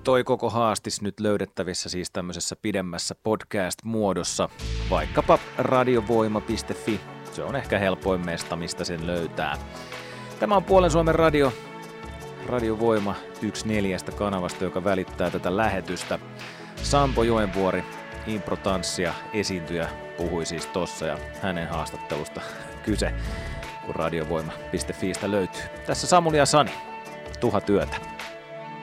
toi koko haastis nyt löydettävissä siis tämmöisessä pidemmässä podcast-muodossa, vaikkapa radiovoima.fi. Se on ehkä helpoin mesta, mistä sen löytää. Tämä on Puolen Suomen radio, Radiovoima 1/4 kanavasta, joka välittää tätä lähetystä. Sampo Joenvuori, improtanssia, esiintyjä, puhui siis tossa ja hänen haastattelusta kyse, kun radiovoima.fiistä löytyy. Tässä Samuli ja Sani, 1000 yötä.